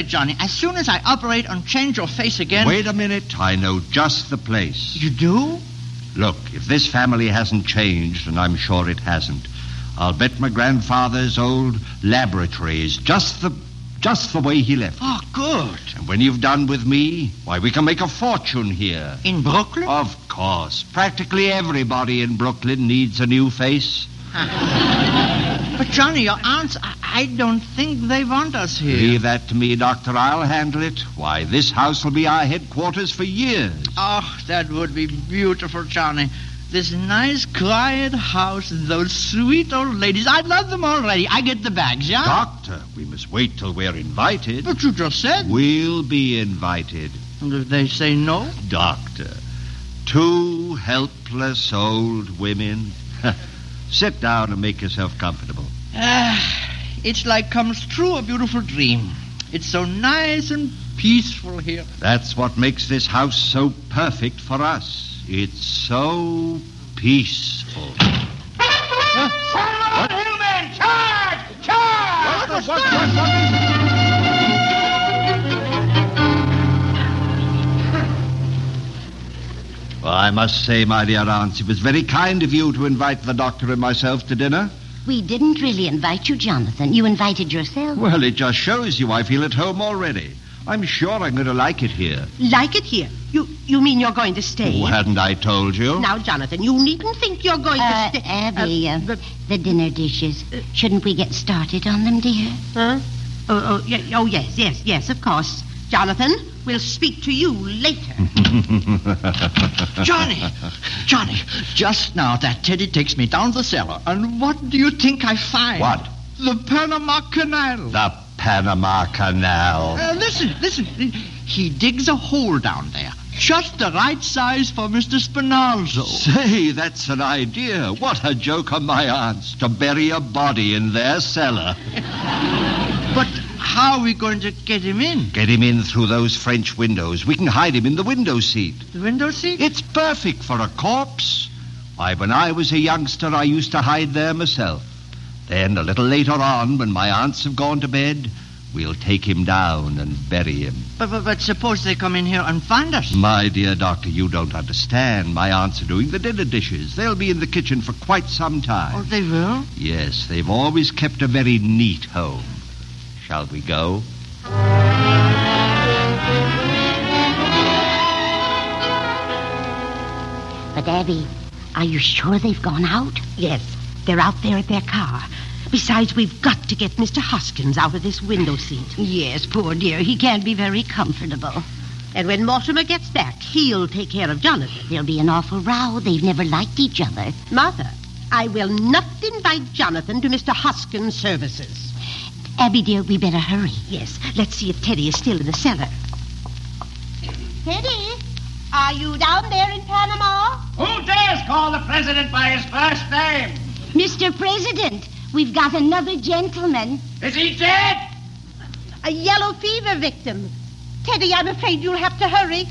Johnny. As soon as I operate and change your face again... Wait a minute. I know just the place. You do? Look, if this family hasn't changed, and I'm sure it hasn't, I'll bet my grandfather's old laboratory is just the way he left. Oh, good. And when you've done with me, why, we can make a fortune here. In Brooklyn? Of course. Practically everybody in Brooklyn needs a new face. But, Johnny, your aunts, I don't think they want us here. Leave that to me, Doctor. I'll handle it. Why, this house will be our headquarters for years. Oh, that would be beautiful, Johnny. This nice, quiet house, and those sweet old ladies. I love them already. I get the bags, yeah? Doctor, we must wait till we're invited. But you just said. We'll be invited. And if they say no? Doctor, 2 helpless old women. Sit down and make yourself comfortable. It's like comes true a beautiful dream. It's so nice and peaceful here. That's what makes this house so perfect for us. It's so peaceful. What human? Charge! Charge! What? Well, I must say, my dear aunts, it was very kind of you to invite the doctor and myself to dinner. We didn't really invite you, Jonathan. You invited yourself. Well, it just shows you I feel at home already. I'm sure I'm going to like it here. Like it here? You mean you're going to stay? Oh, hadn't I told you? Now, Jonathan, you needn't think you're going to stay. Abby, the dinner dishes. Shouldn't we get started on them, dear? Huh? Yes, of course. Jonathan, we'll speak to you later. Johnny, just now that Teddy takes me down the cellar, and what do you think I find? What? The Panama Canal. The Panama Canal. Listen. He digs a hole down there, just the right size for Mr. Spinalzo. Say, that's an idea. What a joke on my aunts to bury a body in their cellar. But how are we going to get him in? Get him in through those French windows. We can hide him in the window seat. The window seat? It's perfect for a corpse. Why, when I was a youngster, I used to hide there myself. Then, a little later on, when my aunts have gone to bed, we'll take him down and bury him. But suppose they come in here and find us? My dear doctor, you don't understand. My aunts are doing the dinner dishes. They'll be in the kitchen for quite some time. Oh, they will? Yes, they've always kept a very neat home. Shall we go? But, Abby, are you sure they've gone out? Yes, they're out there at their car. Besides, we've got to get Mr. Hoskins out of this window seat. Yes, poor dear. He can't be very comfortable. And when Mortimer gets back, he'll take care of Jonathan. There'll be an awful row. They've never liked each other. Martha, I will not invite Jonathan to Mr. Hoskins' services. Abby, dear, we better hurry. Yes, let's see if Teddy is still in the cellar. Teddy, are you down there in Panama? Who dares call the president by his first name? Mr. President, we've got another gentleman. Is he dead? A yellow fever victim. Teddy, I'm afraid you'll have to hurry.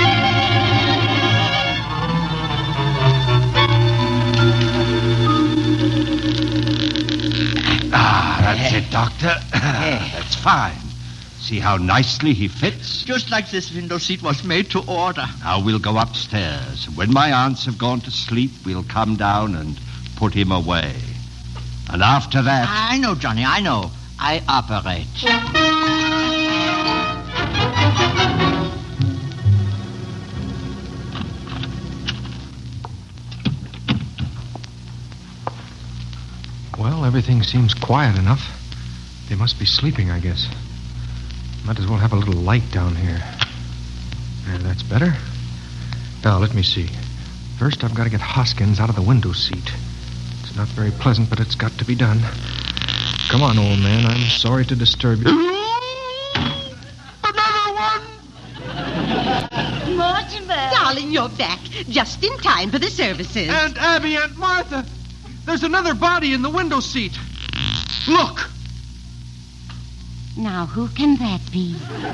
That's it, Doctor. That's fine. See how nicely he fits? Just like this window seat was made to order. Now we'll go upstairs. When my aunts have gone to sleep, we'll come down and put him away. And after that... I know, Johnny, I know. I operate. Well, everything seems quiet enough. They must be sleeping, I guess. Might as well have a little light down here. There, that's better. Now, let me see. First, I've got to get Hoskins out of the window seat. It's not very pleasant, but it's got to be done. Come on, old man. I'm sorry to disturb you. Another one! Mortimer! Darling, you're back. Just in time for the services. Aunt Abby, Aunt Martha. There's another body in the window seat. Look! Now, who can that be?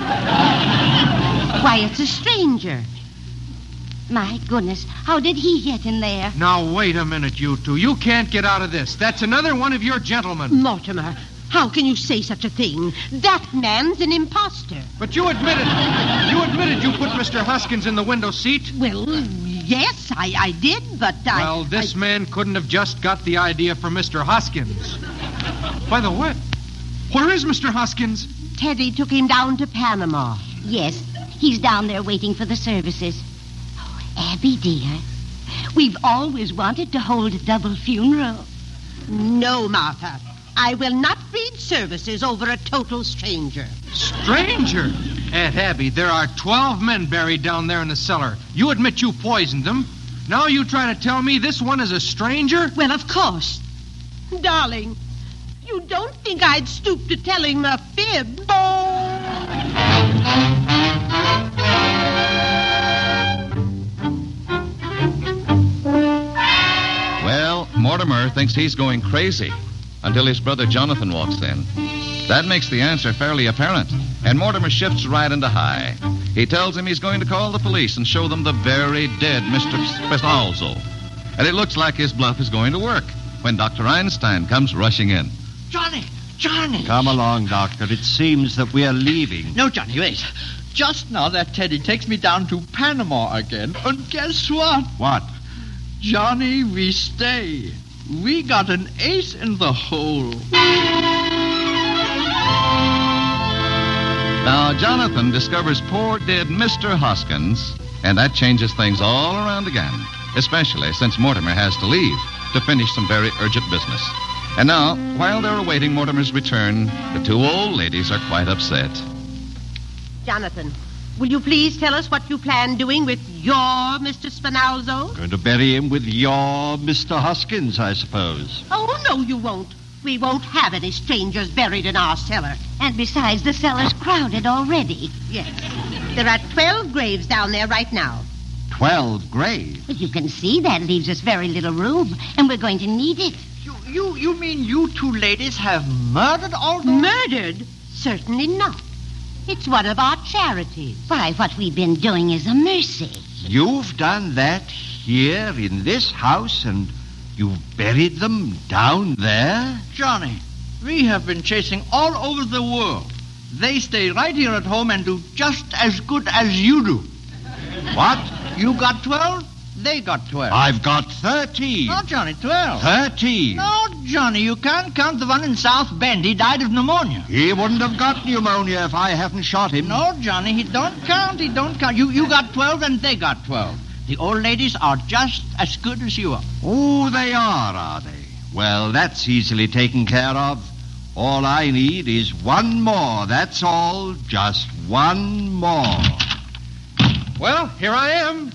Why, it's a stranger. My goodness, how did he get in there? Now, wait a minute, you two. You can't get out of this. That's another one of your gentlemen. Mortimer, How can you say such a thing? That man's an imposter. But you admitted you put Mr. Hoskins in the window seat. Well, yes, I did, but Well, this man couldn't have just got the idea from Mr. Hoskins. By the way, where is Mr. Hoskins? Teddy took him down to Panama. Yes, he's down there waiting for the services. Oh, Abby, dear, we've always wanted to hold a double funeral. No, Martha. I will not read services over a total stranger. Stranger? Aunt Abby, there are 12 men buried down there in the cellar. You admit you poisoned them. Now you try to tell me this one is a stranger? Well, of course. Darling, you don't think I'd stoop to telling a fib? Well, Mortimer thinks he's going crazy until his brother Jonathan walks in. That makes the answer fairly apparent, and Mortimer shifts right into high. He tells him he's going to call the police and show them the very dead Mr. Spinalzo. And it looks like his bluff is going to work when Dr. Einstein comes rushing in. Johnny! Come along, Doctor. It seems that we are leaving. No, Johnny, wait. Just now that Teddy takes me down to Panama again. And guess what? What? Johnny, we stay. We got an ace in the hole. Now, Jonathan discovers poor dead Mr. Hoskins, and that changes things all around again, especially since Mortimer has to leave to finish some very urgent business. And now, while they're awaiting Mortimer's return, the two old ladies are quite upset. Jonathan, will you please tell us what you plan doing with your Mr. Spinalzo? Going to bury him with your Mr. Hoskins, I suppose. Oh, no, you won't. We won't have any strangers buried in our cellar. And besides, the cellar's crowded already. Yes. There are 12 graves down there right now. 12 graves? But you can see that leaves us very little room, and we're going to need it. You mean you two ladies have murdered all those? Murdered? Certainly not. It's one of our charities. Why, what we've been doing is a mercy. You've done that here in this house, and you've buried them down there? Johnny, we have been chasing all over the world. They stay right here at home and do just as good as you do. What? You got 12? They got 12. I've got 13. No, Johnny, 12. 13. No, Johnny, you can't count the one in South Bend. He died of pneumonia. He wouldn't have got pneumonia if I hadn't shot him. No, Johnny, he don't count. You got 12 and they got 12. The old ladies are just as good as you are. Oh, they are they? Well, that's easily taken care of. All I need is one more, that's all. Just one more. Well, here I am.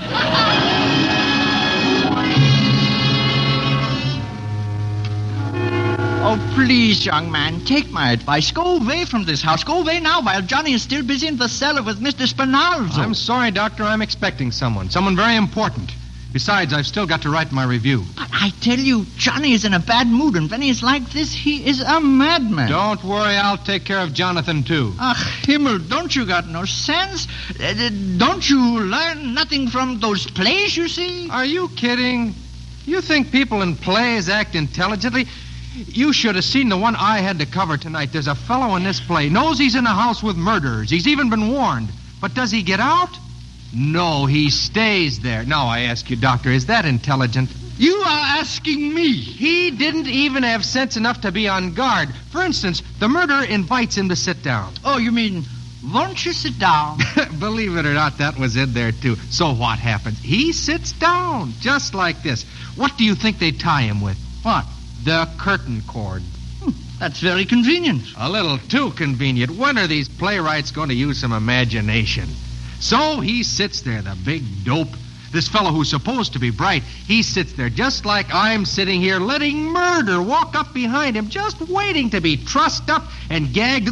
Oh, please, young man, take my advice. Go away from this house. Go away now while Johnny is still busy in the cellar with Mr. Spinalzo. I'm sorry, Doctor. I'm expecting someone very important. Besides, I've still got to write my review. But I tell you, Johnny is in a bad mood, and when he's like this, he is a madman. Don't worry, I'll take care of Jonathan, too. Ach, Himmel, don't you got no sense? Don't you learn nothing from those plays you see? Are you kidding? You think people in plays act intelligently? You should have seen the one I had to cover tonight. There's a fellow in this play, knows he's in a house with murderers. He's even been warned. But does he get out? No, he stays there. Now, I ask you, Doctor, is that intelligent? You are asking me. He didn't even have sense enough to be on guard. For instance, the murderer invites him to sit down. Oh, you mean, won't you sit down? Believe it or not, that was in there, too. So what happens? He sits down, just like this. What do you think they tie him with? What? The curtain cord. That's very convenient. A little too convenient. When are these playwrights going to use some imagination? So he sits there, the big dope. This fellow who's supposed to be bright, he sits there just like I'm sitting here, letting murder walk up behind him, just waiting to be trussed up and gagged.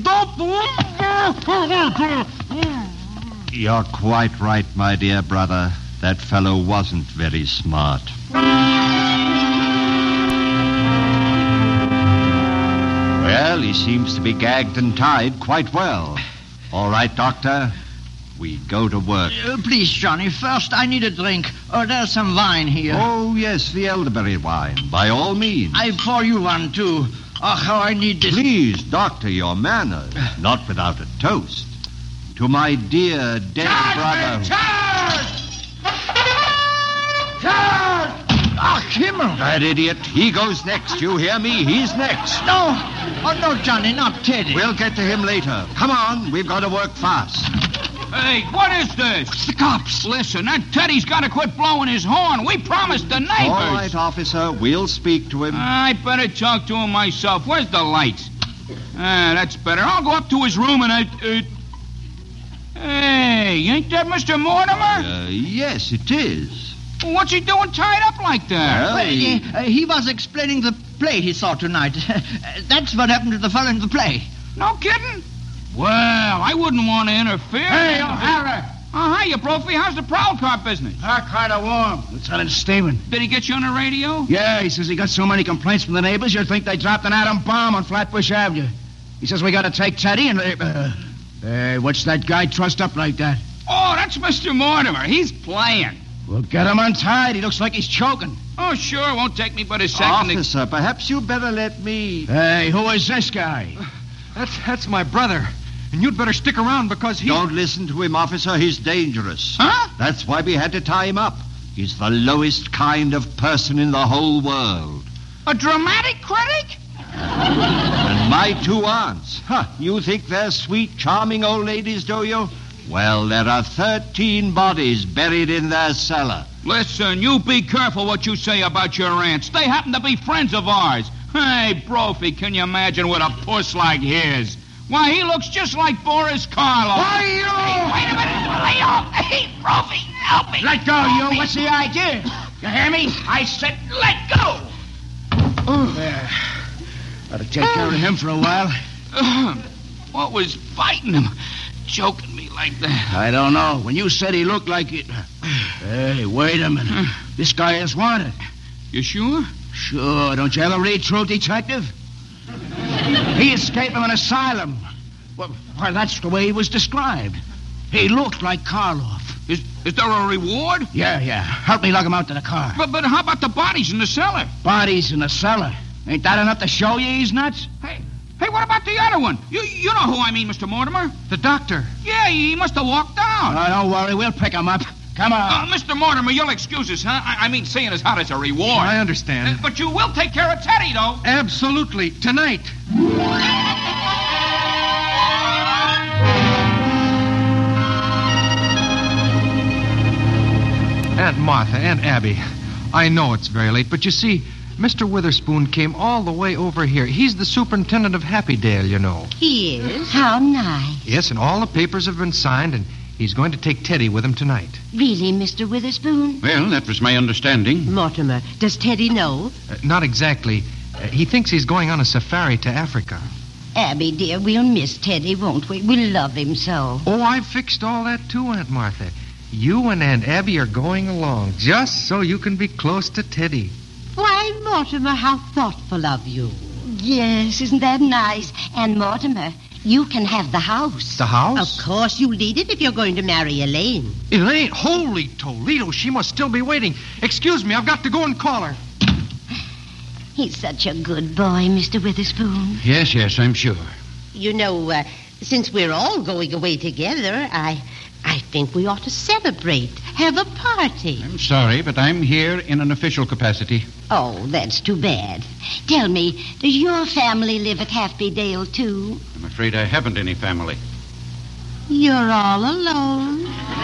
You're quite right, my dear brother. That fellow wasn't very smart. Well, he seems to be gagged and tied quite well. All right, Doctor. We go to work. Please, Johnny, first I need a drink. There's some wine here. Oh, yes, the elderberry wine. By all means. I pour you one, too. Oh, how I need this. Please, Doctor, your manners. Not without a toast. To my dear dead brother. Charge! Oh, Kimmel. That idiot. He goes next. You hear me? He's next. No. Oh, no, Johnny, not Teddy. We'll get to him later. Come on. We've got to work fast. Hey, what is this? It's the cops. Listen, that Teddy's got to quit blowing his horn. We promised the neighbors. All right, officer. We'll speak to him. I better talk to him myself. Where's the lights? That's better. I'll go up to his room and Hey, ain't that Mr. Mortimer? Yes, it is. What's he doing tied up like that? Well, He was explaining the play he saw tonight. That's what happened to the fellow in the play. No kidding? Well, I wouldn't want to interfere. Hey, O'Hara. Oh, hiya, Brophy. How's the prowl car business? Kind of warm. Lieutenant Steeman. Did he get you on the radio? Yeah, he says he got so many complaints from the neighbors, you'd think they dropped an atom bomb on Flatbush Avenue. He says we got to take Teddy and... Hey, what's that guy trussed up like that? Oh, that's Mr. Mortimer. He's playing. Well, get him untied. He looks like he's choking. Oh, sure. Won't take me but a second. Officer, perhaps you better let me... Hey, who is this guy? That's my brother. And you'd better stick around because he... Don't listen to him, officer. He's dangerous. Huh? That's why we had to tie him up. He's the lowest kind of person in the whole world. A dramatic critic? And my two aunts. You think they're sweet, charming old ladies, do you? Well, there are 13 bodies buried in their cellar. Listen, you be careful what you say about your aunts. They happen to be friends of ours. Hey, Brophy, can you imagine with a puss like his? Why, he looks just like Boris Karloff. Why, you... Hey, wait a minute. Lay off. Hey, Brophy, help me. Let go, you. What's the idea? You hear me? I said let go. There. Ought to take care of him for a while. What was biting him? Choking me like that. I don't know. When you said he looked like it... Hey, wait a minute. This guy is wanted. You sure? Sure. Don't you ever read True Detective? He escaped from an asylum. Well, that's the way he was described. He looked like Karloff. Is there a reward? Yeah. Help me lug him out to the car. But how about the bodies in the cellar? Bodies in the cellar. Ain't that enough to show you he's nuts? Hey, what about the other one? You know who I mean, Mr. Mortimer. The doctor. Yeah, he must have walked out. Oh, don't worry. We'll pick him up. Come on. Mr. Mortimer, you'll excuse us, huh? I mean, seeing as how it's a reward. I understand. But you will take care of Teddy, though. Absolutely. Tonight. Aunt Martha, Aunt Abby, I know it's very late, but you see, Mr. Witherspoon came all the way over here. He's the superintendent of Happydale, you know. He is? How nice. Yes, and all the papers have been signed, and he's going to take Teddy with him tonight. Really, Mr. Witherspoon? Well, that was my understanding. Mortimer, does Teddy know? Not exactly. He thinks he's going on a safari to Africa. Abby, dear, we'll miss Teddy, won't we? We love him so. Oh, I've fixed all that too, Aunt Martha. You and Aunt Abby are going along just so you can be close to Teddy. Why, Mortimer, how thoughtful of you. Yes, isn't that nice? And Mortimer, you can have the house. The house? Of course you'll need it if you're going to marry Elaine. Elaine, holy Toledo, she must still be waiting. Excuse me, I've got to go and call her. He's such a good boy, Mr. Witherspoon. Yes, I'm sure. You know, since we're all going away together, I think we ought to celebrate, have a party. I'm sorry, but I'm here in an official capacity. Oh, that's too bad. Tell me, does your family live at Happydale, too? I'm afraid I haven't any family. You're all alone.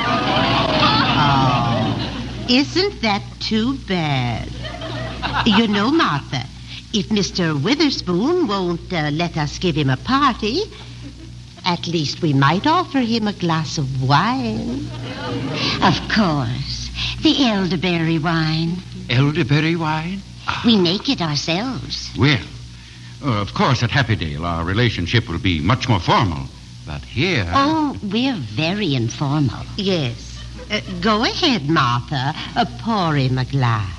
Oh, isn't that too bad? You know, Martha, if Mr. Witherspoon won't let us give him a party, at least we might offer him a glass of wine. Of course. The elderberry wine. Elderberry wine? We make it ourselves. Well, of course, at Happydale, our relationship will be much more formal. But here... Oh, we're very informal. Yes. Go ahead, Martha. Pour him a glass.